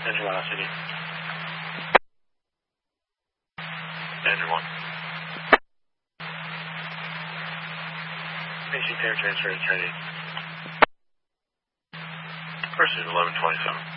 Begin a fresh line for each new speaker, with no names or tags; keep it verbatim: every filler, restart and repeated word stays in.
Engine one, L C D. Engine one. Basic air transfer to Trinity. Pursuit eleven twenty-seven.